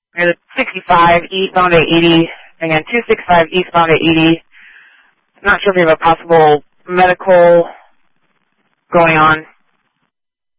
There's 65 eastbound at 80. Again, 265 eastbound at 80. Not sure if you have a possible medical going on.